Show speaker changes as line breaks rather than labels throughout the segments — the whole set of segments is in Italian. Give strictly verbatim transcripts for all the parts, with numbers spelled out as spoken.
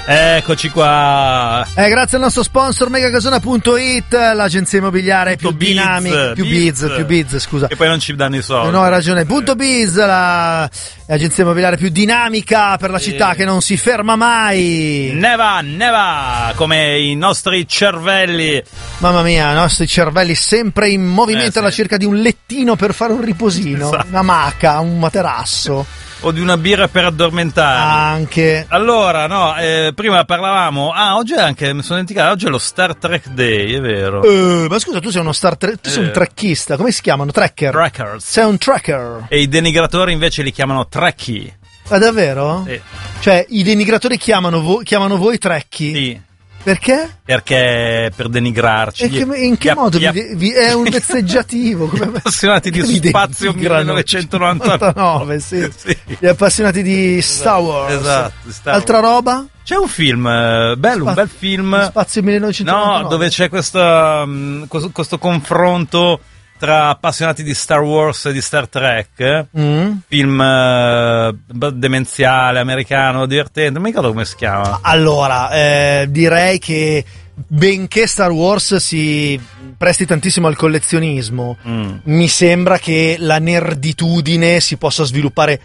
Eccoci qua.
Eh, grazie al nostro sponsor megacasona punto it, l'agenzia immobiliare più
Biz,
dinamica, più biz,
Biz.
più biz, scusa.
E poi non ci danno i soldi.
No, hai ragione. Punto Biz, la- l'agenzia immobiliare più dinamica per la città, che non si ferma mai.
Neva, neva, come i nostri cervelli.
Mamma mia, i nostri cervelli sempre in movimento
Eh, sì.
alla cerca di un lettino per fare un riposino,
Esatto.
una maca, un materasso.
O di una birra per addormentarmi.
Anche.
Allora, no, eh, prima parlavamo. Ah, oggi è anche, mi sono dimenticato, oggi è lo Star Trek Day, è vero.
Eh, ma scusa, tu sei uno star tre- tu sei un
Eh.
trekkista, come si chiamano? Tracker?
Trackers.
Sei un tracker.
E i denigratori invece li chiamano Trekkie.
Ma davvero?
Sì.
Cioè, i denigratori chiamano, vo- chiamano voi trekkie?
Sì.
Perché?
Perché per denigrarci.
E che- in che
Gli-
modo
gli-
vi, vi- è un vezzeggiativo? Come
appassionati di
che vi
Spazio
denigrano?
millenovecentonovantanove.
sì.
Sì.
Gli appassionati di Star Wars.
Esatto, Star
Altra
Wars.
roba?
C'è un film eh, bello, un
Spa-
bel film.
Spazio millenovecentonovantanove.
No, dove c'è questa, mh, questo, questo confronto tra appassionati di Star Wars e di Star Trek. eh.
Mm.
Film eh, demenziale, americano, divertente. Non mi ricordo come si chiama.
Allora, eh, direi che benché Star Wars si presti tantissimo al collezionismo,
Mm.
mi sembra che la nerditudine si possa sviluppare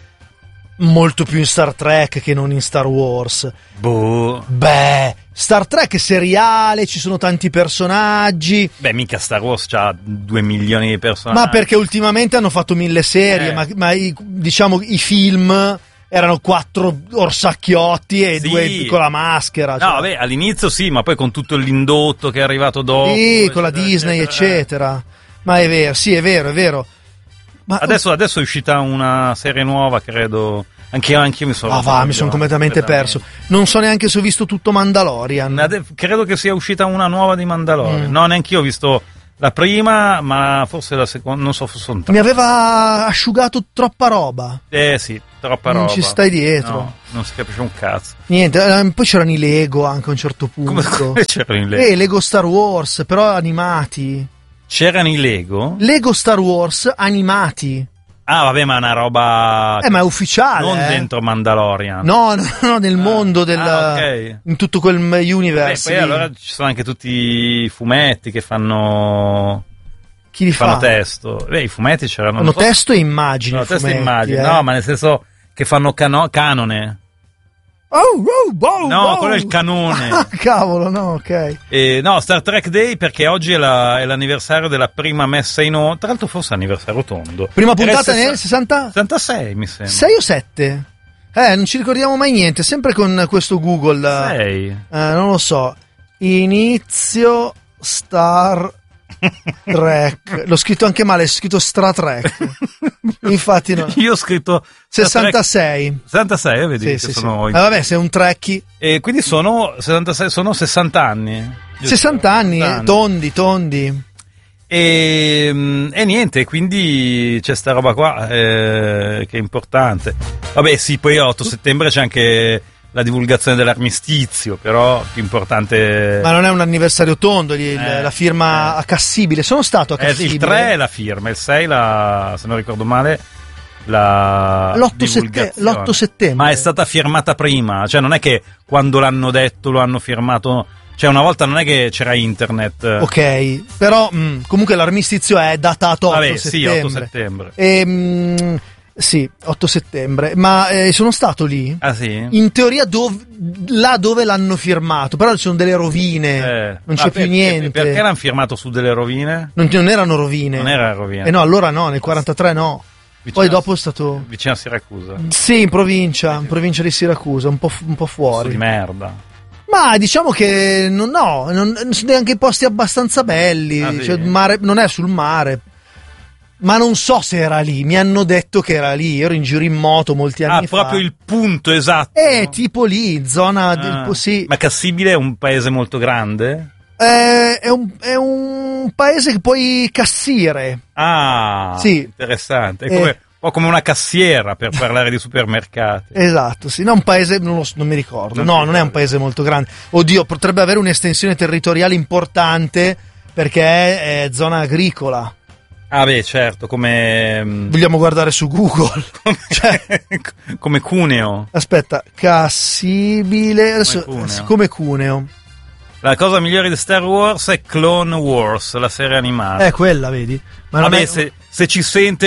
molto più in Star Trek che non in Star Wars.
Boh.
Beh, Star Trek è seriale, ci sono tanti personaggi.
Beh, mica Star Wars c'ha due milioni di personaggi.
Ma perché ultimamente hanno fatto mille serie,
Eh.
ma, ma i, diciamo i film erano quattro orsacchiotti e
Sì.
due con la maschera.
No,
cioè.
vabbè, all'inizio sì, ma poi con tutto l'indotto che è arrivato dopo.
Sì, con la
eccetera,
Disney,
eccetera.
eccetera. Ma è vero, sì, è vero, è vero. Ma
Adesso, adesso è uscita una serie nuova, credo. Anche io, anche io mi sono.
ah, va, mi sono completamente perso. Non so neanche se ho visto tutto Mandalorian.
Ade- Credo che sia uscita una nuova di Mandalorian.
Mm.
No, neanche io ho visto la prima, ma forse la seconda. Non so, forse sono tre.
Mi aveva asciugato troppa roba.
Eh sì, troppa
Non
roba.
ci stai dietro.
No, non si capisce un cazzo.
Niente, eh, poi c'erano i Lego anche a un certo punto.
Come, come c'erano i Lego?
Eh, Lego Star Wars, però animati.
C'erano i Lego?
Lego Star Wars animati.
Ah, vabbè, ma è una roba.
Eh, ma è ufficiale.
non
eh.
dentro Mandalorian.
No, no, no, nel mondo del.
ah, ok.
In tutto quel
Beh,
universe.
poi
lì.
allora ci sono anche tutti i fumetti che fanno.
Chi li
fanno
fa?
testo. Beh, i fumetti c'erano.
Fanno
non so-
testo e immagini.
No, testo e
fumetti,
immagini.
eh.
No, ma nel senso che fanno cano- canone.
Oh, oh, oh,
No,
oh.
quello è il canone.
Ah, cavolo, no, ok.
Eh, no, Star Trek Day perché oggi è, la- è l'anniversario della prima messa in onda. Tra l'altro forse è anniversario tondo.
Prima
Era il
puntata
sessa-
nel sessanta?
sessantasei mi sembra.
sei o sette? Eh, non ci ricordiamo mai niente, sempre con questo Google. eh,
sei.
eh, non lo so. Inizio Star Trek. L'ho scritto anche male, ho scritto Star Trek. Infatti no.
Io ho scritto Star Trek-
sessantasei.
sessantasei, vedi
Sì,
che
sì, sì.
sono
Eh, vabbè, sei un trekkie.
E quindi sono sessantasei, sono sessanta anni. giusto?
sessanta anni,
sessanta
eh, tondi, tondi.
E, mm, e niente, quindi c'è sta roba qua eh, che è importante. Vabbè, sì, poi otto settembre c'è anche la divulgazione dell'armistizio, però più importante.
Ma non è un anniversario tondo, lì, il-
Eh,
la firma
eh.
a Cassibile. Sono stato a
Eh,
Cassibile.
il tre è la firma, il sei la, se non ricordo male, la
L'otto sette-
divulgazione.
l'otto settembre.
Ma è stata firmata prima, cioè non è che quando l'hanno detto lo hanno firmato, cioè una volta non è che c'era internet.
Ok, però mh, comunque l'armistizio è datato otto
Vabbè, sì,
settembre.
otto settembre.
E, mh, sì, otto settembre. Ma eh, sono stato lì.
Ah sì?
In teoria dov- là dove l'hanno firmato, però ci sono delle rovine,
Eh.
non c'è
Ah,
più
per-
niente.
Perché l'hanno firmato su delle rovine?
Non, non erano rovine.
Non era rovine.
Eh no, allora no, nel quarantatré no.
Vicino
Poi
a-
dopo è stato...
Vicino a Siracusa.
Sì, in provincia, in provincia di Siracusa, un po', fu- un po'
Posto
fuori.
di merda.
Ma diciamo che non, no, non, non sono neanche posti abbastanza belli.
Ah, sì?
Cioè, il mare, non è sul mare. Ma non so se era lì. Mi hanno detto che era lì. Io ero in giro in moto molti anni
Ah,
fa.
proprio il punto esatto.
Eh, tipo lì, zona del
Ah.
sì.
Ma Cassibile è un paese molto grande?
Eh, è, un, è un paese che puoi cassire.
Ah,
Sì.
interessante. È
Eh.
come, un po' come una cassiera per parlare di supermercati.
Esatto, sì. No, un paese, non, lo so, non mi ricordo.
Non
no,
ti
non è un
ricordi.
paese molto grande. Oddio, potrebbe avere un'estensione territoriale importante perché è, è zona agricola.
Ah beh, certo, come...
Vogliamo guardare su Google.
come,
Cioè,
come Cuneo.
aspetta, Cassibile, adesso,
Come Cuneo.
come Cuneo.
La cosa migliore di Star Wars è Clone Wars, la serie animata.
È quella, vedi? Ma non
Vabbè,
è...
se, se ci sente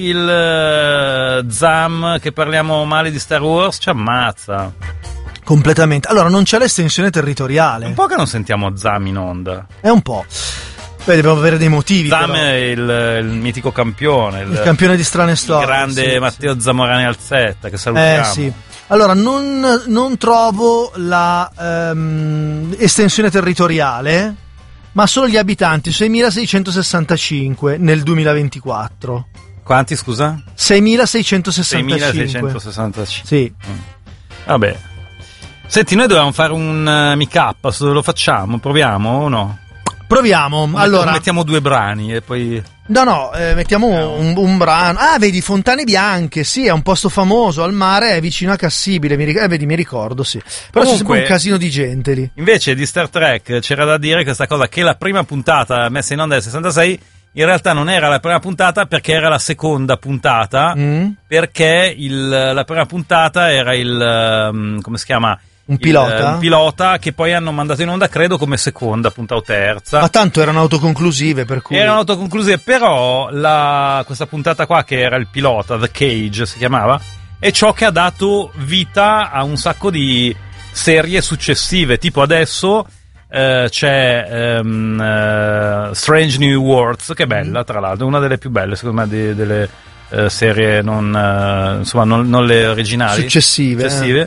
il uh, Zam che parliamo male di Star Wars, ci ammazza.
Completamente. Allora, non c'è l'estensione territoriale.
È un po' che non sentiamo Zam in onda.
È un po'. Beh, dobbiamo avere dei motivi.
Zam
però.
è il, il mitico campione, il,
Il campione di strane
il
storie.
grande
sì,
Matteo
sì.
Zamorani Alzetta, che salutiamo.
Eh sì. Allora, non, non trovo la ehm, estensione territoriale, ma solo gli abitanti, seimilaseicentosessantacinque nel duemilaventiquattro.
Quanti, scusa?
seimilaseicentosessantacinque.
seimilaseicentosessantacinque.
Sì.
Vabbè. Senti, noi dovevamo fare un uh, meet-up, se lo facciamo, proviamo o no?
Proviamo. Allora,
mettiamo due brani e poi...
no, no, eh, mettiamo un, un brano. Ah, vedi, Fontane Bianche, sì, è un posto famoso al mare, è vicino a Cassibile. Mi, ric- eh, vedi, mi ricordo, sì. Però c'è sempre un casino di gente lì.
Invece di Star Trek c'era da dire questa cosa, che la prima puntata messa in onda nel sessantasei in realtà non era la prima puntata, perché era la seconda puntata,
Mm?
perché il, la prima puntata era il... um, come si chiama?
Un pilota?
Il, un pilota che poi hanno mandato in onda, credo, come seconda punta o terza.
Ma tanto erano autoconclusive, per cui...
Erano autoconclusive, però la, questa puntata qua, che era il pilota, The Cage si chiamava, è ciò che ha dato vita a un sacco di serie successive, tipo adesso eh, c'è ehm, eh, Strange New Worlds, che è bella, tra l'altro, una delle più belle secondo me di, delle eh, serie non, eh, insomma, non, non le originali,
Successive,
successive.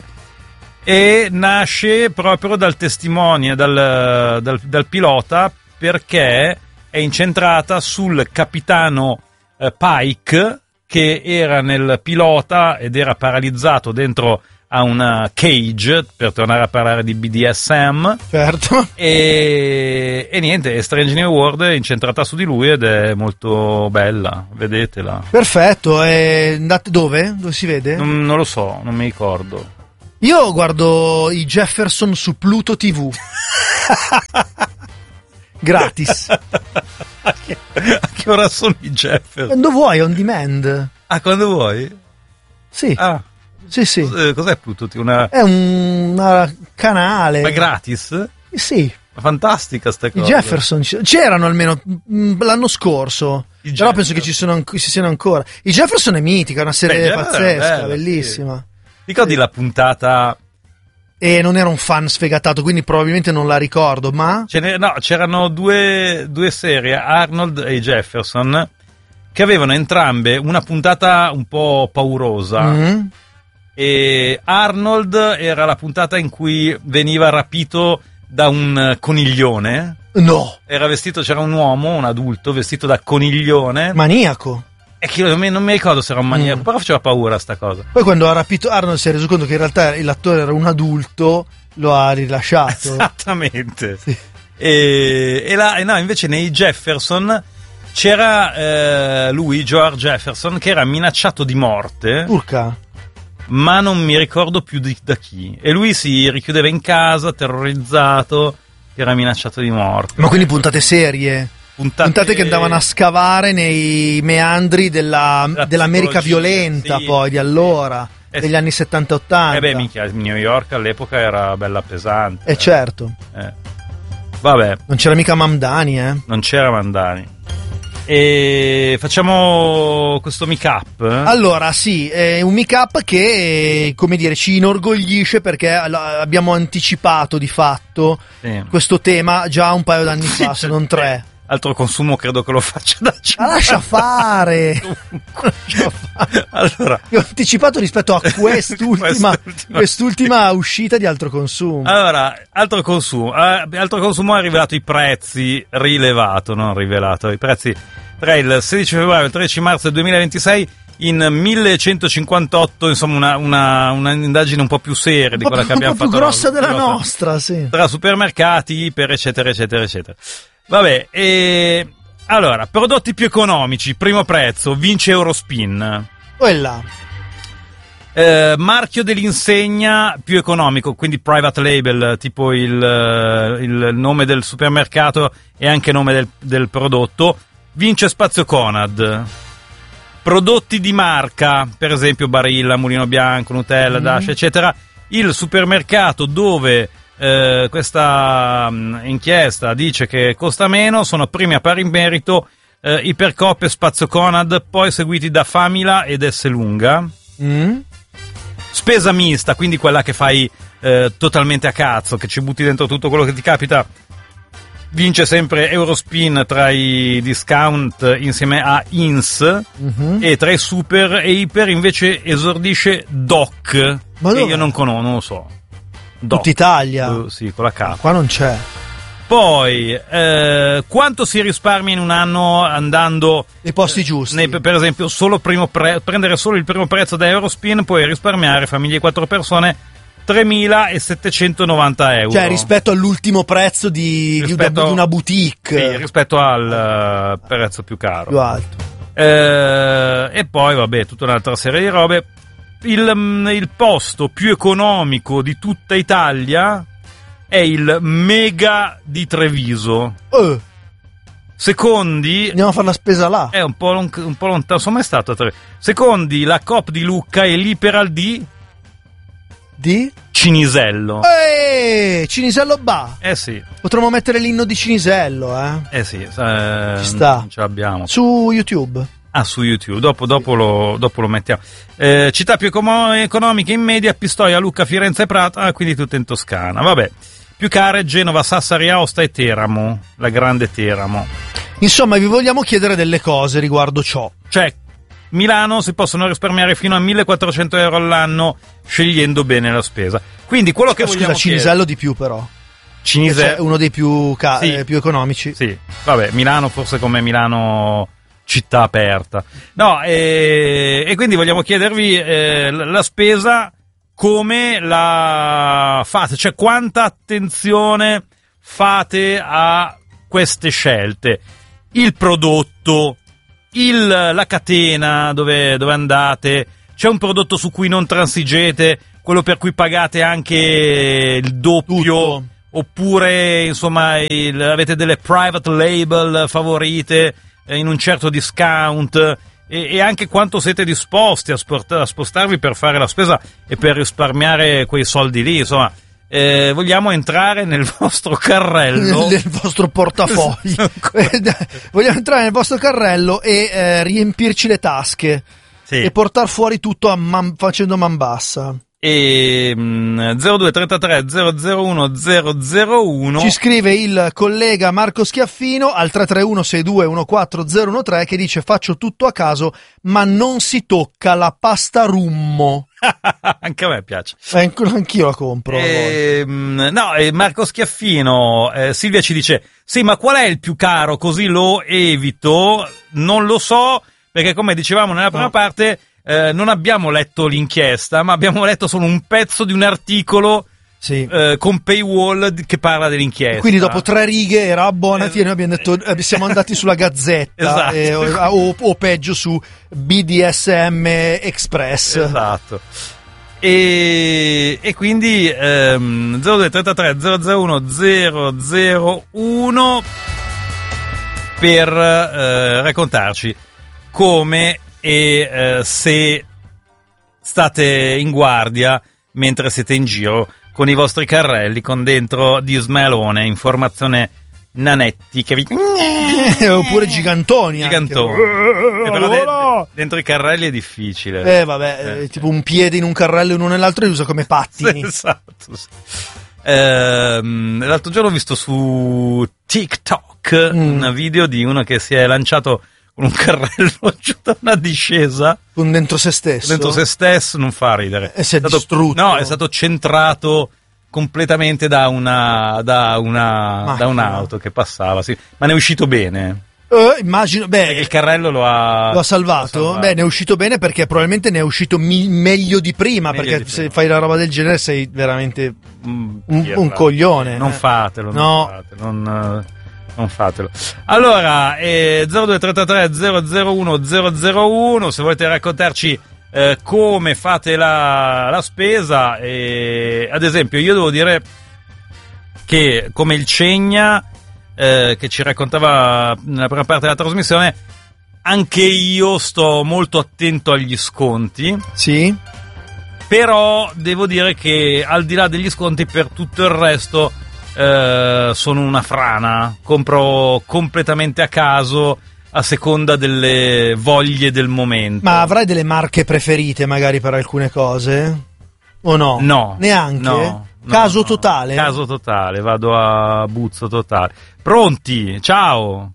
E nasce proprio dal testimone, dal, dal, dal pilota, perché è incentrata sul capitano eh, Pike, che era nel pilota ed era paralizzato dentro a una cage, per tornare a parlare di B D S M.
Certo.
E, e niente, Strange New World è incentrata su di lui ed è molto bella, vedetela.
Perfetto, e andate dove? Dove si vede?
Non, non lo so, non mi ricordo.
Io guardo i Jefferson su Pluto tivù. Gratis.
A che, a che ora sono i Jefferson?
Quando vuoi, on demand.
Ah, quando vuoi?
Sì.
Ah,
Sì, sì.
eh, cos'è Pluto? Una...
È un una canale.
Ma è gratis?
Sì.
Fantastica sta
I
cosa.
Jefferson ci- c'erano almeno mh, l'anno scorso.
I
Però
Jefferson.
penso che ci, sono anc- ci siano ancora. I Jefferson è mitica, è una serie
Beh, Jefferson è
pazzesca,
bella,
bellissima.
Ricordi la puntata?
E non ero un fan sfegatato, quindi probabilmente non la ricordo, ma...
Ce n'è- no, c'erano due, due serie, Arnold e Jefferson, che avevano entrambe una puntata un po' paurosa.
Mhm.
E Arnold era la puntata in cui veniva rapito da un coniglione.
No,
Era vestito, c'era un uomo, un adulto, vestito da coniglione.
maniaco.
E che non mi, non mi ricordo se era un maniaco,
Mm.
però faceva paura sta cosa.
Poi quando ha rapito Arnold si è reso conto che in realtà l'attore era un adulto, lo ha rilasciato.
Esattamente.
Sì.
E, e, la, e no, invece nei Jefferson c'era eh, lui, George Jefferson, che era minacciato di morte,
Urca.
ma non mi ricordo più di, da chi. E lui si richiudeva in casa, terrorizzato, che era minacciato di morte.
Ma quindi puntate serie?
Puntate,
Puntate che andavano a scavare nei meandri della,
La
dell'America
psicologia,
violenta,
sì,
poi di allora,
Eh,
degli anni settanta ottanta.
Eh beh, minchia, New York all'epoca era bella pesante.
Eh certo,
Eh. Vabbè,
non c'era mica Mamdani, eh.
non c'era Mandani. E facciamo questo meet-up. eh?
Allora, sì, è un make-up che, come dire, ci inorgoglisce perché all- abbiamo anticipato di fatto
Sì.
questo tema già un paio d'anni fa, se non tre.
Altro consumo credo che lo faccia da
Ma
cinquanta
lascia fare! Lascia fare.
Allora,
Io ho anticipato rispetto a quest'ultima,
Quest'ultima.
quest'ultima uscita di altro consumo.
allora, altro consumo. Eh, altro consumo ha rivelato i prezzi, rilevato, non rivelato, i prezzi tra il sedici febbraio e il tredici marzo del duemilaventisei in millecentocinquantotto, insomma una, una, una indagine un po' più seria di
un po',
quella
più-
che abbiamo
un po' più
fatto.
grossa della
grossa.
nostra, sì.
Tra supermercati, iper, eccetera, eccetera, eccetera. Vabbè, e... allora, prodotti più economici, primo prezzo, vince Eurospin.
Quella.
Eh, marchio dell'insegna più economico, quindi private label, tipo il, il nome del supermercato e anche nome del, del prodotto, vince Spazio Conad. Prodotti di marca, per esempio Barilla, Mulino Bianco, Nutella, mm. Dash, eccetera. Il supermercato dove eh, questa mh, inchiesta dice che costa meno sono primi a pari merito eh, Ipercoop e Spazio Conad, poi seguiti da Famila ed Esselunga.
Mm.
Spesa mista, quindi quella che fai eh, totalmente a cazzo, che ci butti dentro tutto quello che ti capita. Vince sempre Eurospin tra i discount insieme a Ins, mm-hmm. e tra i super e iper invece esordisce Doc,
ma
che
dove?
io non conosco, non lo so. Doc.
Tutta Italia?
Uh, sì, con la K.
Qua non c'è.
Poi, eh, quanto si risparmia in un anno andando
nei posti giusti?
Nei, per esempio, solo primo pre- prendere solo il primo prezzo da Eurospin, puoi risparmiare famiglie di quattro persone tremilasettecentonovanta euro.
Cioè rispetto all'ultimo prezzo di,
rispetto,
di, una, di una boutique.
Sì, rispetto al uh, prezzo più caro.
Più alto.
Eh, e poi, vabbè, tutta un'altra serie di robe. Il, il posto più economico di tutta Italia è il Mega di Treviso.
Uh,
Secondi...
Andiamo a fare la spesa là.
È un po', un, un po' lontano, sono mai stato a Treviso. Secondi la Coop di Lucca e l'Iperal di...
Di?
Cinisello.
Eeeh, Cinisello ba.
Eh sì.
Potremmo mettere l'inno di Cinisello, eh.
Eh sì, eh,
ci sta.
Non ce l'abbiamo.
Su YouTube.
Ah, su YouTube, dopo, dopo, lo, dopo lo mettiamo. Eh, città più econo- economiche in media: Pistoia, Lucca, Firenze e Prato, ah, quindi tutto in Toscana. Vabbè. Più care: Genova, Sassari, Aosta e Teramo, la grande Teramo.
Insomma, vi vogliamo chiedere delle cose riguardo ciò.
Cioè, Milano si possono risparmiare fino a millequattrocento euro all'anno scegliendo bene la spesa. Quindi quello che
Scusa,
vogliamo
Cinisello
chiedere...
di più però.
Cinisello
è uno dei più, ca-
sì.
eh, più economici.
Sì, vabbè, Milano forse come Milano città aperta. No, e, e quindi vogliamo chiedervi eh, la spesa come la fate, cioè quanta attenzione fate a queste scelte. Il prodotto, il, la catena dove, dove andate, c'è un prodotto su cui non transigete, quello per cui pagate anche il doppio,
tutto. Oppure
insomma il, avete delle private label favorite eh, in un certo discount, e, e anche quanto siete disposti a, sport, a spostarvi per fare la spesa e per risparmiare quei soldi lì, insomma. Eh, vogliamo entrare nel vostro carrello,
nel vostro portafoglio. Vogliamo entrare nel vostro carrello e eh, riempirci le tasche, sì. E portare fuori tutto a man- facendo man bassa.
E mm, zero due trentatré zero zero uno zero zero uno
ci scrive il collega Marco Schiaffino al tre tre uno sei due uno quattro zero uno tre che dice: faccio tutto a caso ma non si tocca la pasta rummo.
Anche a me piace,
eh, anch'io la compro.
E, no, e Marco Schiaffino, eh, Silvia ci dice: sì, ma qual è il più caro, così lo evito? Non lo so, perché come dicevamo nella prima no. parte eh, non abbiamo letto l'inchiesta, ma abbiamo letto solo un pezzo di un articolo, sì. eh, con paywall che parla dell'inchiesta.
Quindi dopo tre righe era abbonati, eh, e noi abbiamo detto eh, siamo andati sulla Gazzetta, esatto. eh, o, o peggio su B D S M Express.
Esatto. E, e quindi ehm, zero due trentatré zero zero uno zero zero uno per eh, raccontarci come e eh, se state in guardia mentre siete in giro con i vostri carrelli con dentro di smalone informazione nanetti che vi...
oppure gigantoni
gigantoni
anche.
Eh, però de- dentro i carrelli è difficile,
eh vabbè eh. tipo un piede in un carrello e uno nell'altro li usa come pattini.
Esatto, sì. ehm, l'altro giorno ho visto su TikTok mm. un video di uno che si è lanciato con un carrello giù da una discesa
con dentro se stesso
dentro se stesso non fa ridere,
e si è, è stato, distrutto.
No, è stato centrato completamente da una da una da un'auto che passava, sì. Ma ne è uscito bene.
Uh, immagino, beh,
il carrello lo ha,
lo ha salvato. Lo ha salvato. Beh, ne è uscito bene perché probabilmente ne è uscito mi- meglio di prima. Meglio perché di se prima. Fai una roba del genere sei veramente mm, un, un coglione.
Non
eh.
fatelo,
no.
non fatelo, non, non fatelo. Allora, eh, zero due trentatré zero zero uno zero zero uno se volete raccontarci eh, come fate la, la spesa. E, ad esempio, io devo dire che come il Cegna eh, che ci raccontava nella prima parte della trasmissione, anche io sto molto attento agli sconti.
Sì.
Però devo dire che al di là degli sconti, per tutto il resto eh, sono una frana, compro completamente a caso a seconda delle voglie del momento.
Ma avrai delle marche preferite magari per alcune cose? O no?
No.
Neanche?
No,
Caso
no,
totale?
Caso totale, vado a buzzo totale. Pronti? Ciao!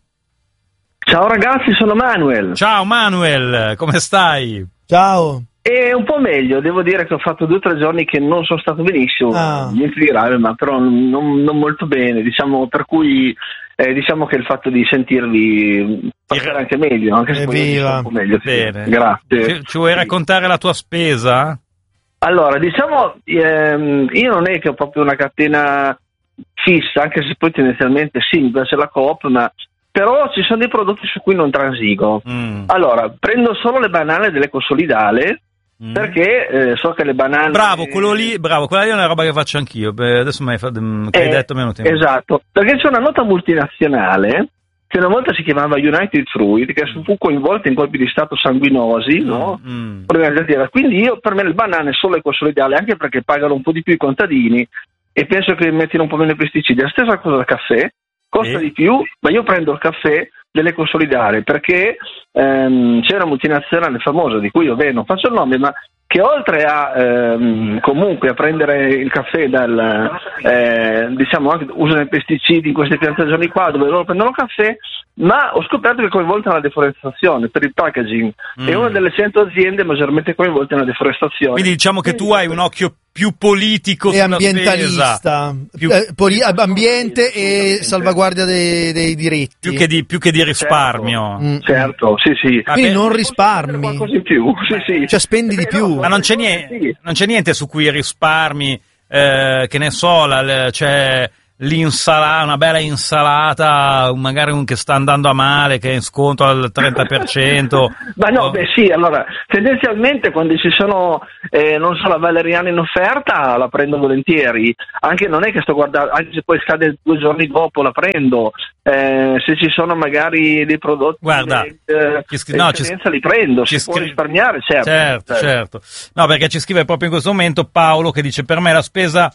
Ciao ragazzi, sono Manuel.
Ciao Manuel, come stai?
Ciao.
E un po' meglio, devo dire che ho fatto due o tre giorni che non sono stato benissimo,
ah.
niente di grave, ma però non, non molto bene, diciamo, per cui eh, diciamo che il fatto di sentirvi passare anche meglio, anche se poi sto un po' meglio.
Bene.
Sì. Grazie.
Ci, ci vuoi raccontare la tua spesa?
Allora, diciamo, ehm, io non è che ho proprio una catena fissa, anche se poi tendenzialmente sì, mi piace la Coop, ma però ci sono dei prodotti su cui non transigo.
Mm.
Allora, prendo solo le banane dell'Eco Solidale, mm. perché eh, so che le banane...
Bravo, quello lì, bravo, quella lì è una roba che faccio anch'io. Beh, adesso mi hai, fatto, che
eh,
hai detto mi è venuto in mente.
Esatto, perché c'è una nota multinazionale che una volta si chiamava United Fruit, che fu coinvolta in colpi di stato sanguinosi, no?
Mm.
Quindi io, per me le banane solo Eco Solidale, anche perché pagano un po' di più i contadini e penso che mettino un po' meno pesticidi. La stessa cosa del caffè, costa
eh?
di più, ma io prendo il caffè dell'Eco Solidale perché ehm, c'è una multinazionale famosa di cui io beh, non faccio il nome, ma che oltre a ehm, comunque a prendere il caffè dal eh, diciamo anche usano i pesticidi in queste piantagioni qua dove loro prendono caffè, ma ho scoperto che è coinvolta nella deforestazione per il packaging. Mm. È una delle cento aziende maggiormente coinvolte nella deforestazione.
Quindi diciamo che tu hai un occhio più politico
e ambientalista,
più,
eh, poli- ambiente e salvaguardia dei, dei diritti,
più che di, più che di risparmio.
Certo, mm. certo sì sì.
Quindi non risparmi,
qualcosa in più, sì, sì.
Cioè spendi di più.
Ma non c'è niente, non c'è niente su cui risparmi, eh, che ne so, la, c'è l'insalata, una bella insalata, magari un che sta andando a male, che è in sconto al trenta per cento.
Ma no,
oh.
beh sì, allora, tendenzialmente quando ci sono, eh, non so, la valeriana in offerta, la prendo volentieri, anche non è che sto guardando, anche se poi scade due giorni dopo la prendo, eh, se ci sono magari dei prodotti,
guarda,
eh,
ci scri- no, ci,
li prendo, si
scri-
può risparmiare, certo.
Certo, certo. No, perché ci scrive proprio in questo momento Paolo che dice: per me la spesa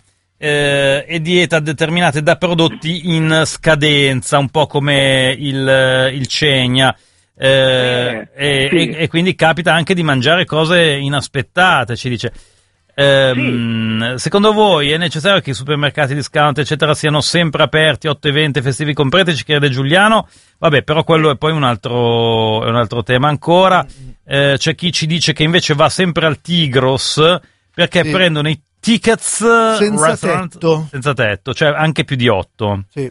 Eh, e dieta determinate da prodotti in scadenza, un po' come il, il Cegna, eh, eh, e, sì. e, e quindi capita anche di mangiare cose inaspettate, ci dice. Eh, sì. Secondo voi è necessario che i supermercati, discount eccetera siano sempre aperti otto e venti, festivi compresi? Ci chiede Giuliano. Vabbè, però quello è poi un altro, è un altro tema ancora. Eh, c'è chi ci dice che invece va sempre al Tigros perché sì. prendono i tickets
senza tetto.
senza tetto, cioè anche più di otto.
Sì.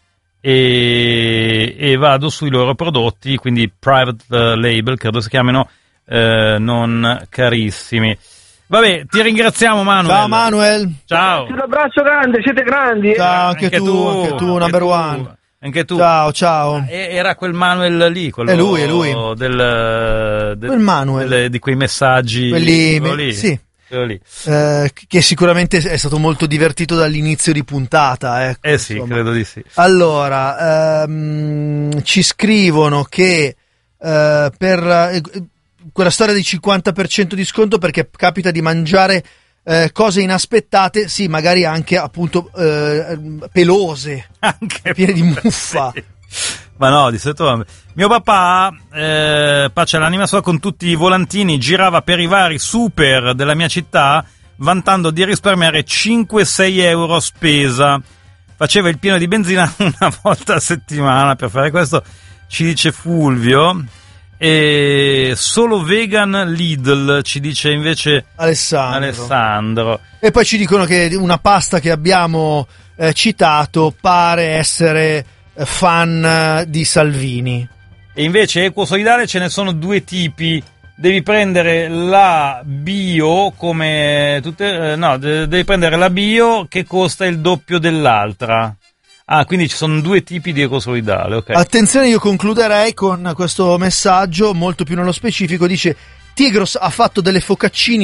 E, e vado sui loro prodotti, quindi private label, credo si chiamino, eh, non carissimi. Vabbè, ti ringraziamo Manuel.
Ciao Manuel.
Ciao.
Un abbraccio grande, siete grandi.
Ciao, anche, anche tu, tu, anche tu, number
tu,
one.
Anche tu.
Ciao, ciao.
Era quel Manuel lì, quello
è lui, è lui.
Del, del,
quel Manuel.
Del, di quei messaggi.
Quelli,
quello lì.
Sì.
Lì.
Eh, che sicuramente è stato molto divertito dall'inizio di puntata, ecco,
eh sì,
insomma.
credo di sì.
Allora, ehm, ci scrivono che eh, per eh, quella storia di cinquanta per cento di sconto perché capita di mangiare eh, cose inaspettate, sì, magari anche appunto eh, pelose,
anche
piene di muffa.
Sì. Ma no, di solito mio papà, eh, pace all'anima sua, con tutti i volantini girava per i vari super della mia città vantando di risparmiare cinque sei euro spesa. Faceva il pieno di benzina una volta a settimana per fare questo, ci dice Fulvio. E solo vegan Lidl, ci dice invece
Alessandro.
Alessandro.
E poi ci dicono che una pasta che abbiamo eh, citato pare essere fan di Salvini.
E invece Equo Solidale ce ne sono due tipi. Devi prendere la bio come tutte, eh, no, de- devi prendere la bio che costa il doppio dell'altra. Ah, quindi ci sono due tipi di Equo Solidale, ok.
Attenzione, io concluderei con questo messaggio molto più nello specifico. Dice: Tigros ha fatto delle focaccini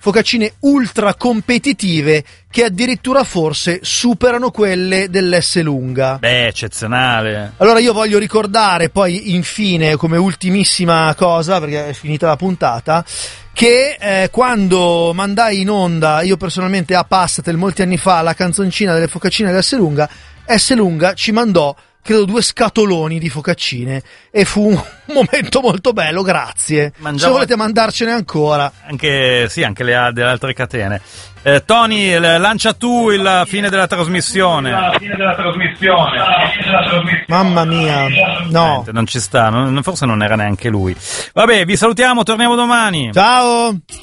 focaccine ultra competitive che addirittura forse superano quelle dell'Esselunga.
Beh, eccezionale.
Allora io voglio ricordare poi infine come ultimissima cosa, perché è finita la puntata, che eh, quando mandai in onda io personalmente a Passatel molti anni fa la canzoncina delle focaccine dell'Esselunga, Esselunga ci mandò credo due scatoloni di focaccine e fu un momento molto bello, grazie.
Mangiamo...
Se volete mandarcene ancora.
Anche, sì, anche le, delle altre catene. Eh, Tony, lancia tu il fine della trasmissione.
La fine della trasmissione.
Mamma mia, no.
Non ci sta, non, forse non era neanche lui. Vabbè, vi salutiamo, torniamo domani.
Ciao.